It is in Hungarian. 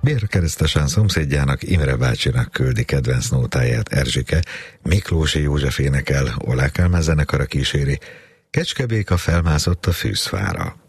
Vérkeresztesen szomszédjának, Imre bácsinak küldi kedvenc nótáját Erzsike, Miklósi József énekel, Olákálmán zenekara kíséri, Kecskebéka felmászott a fűzfára.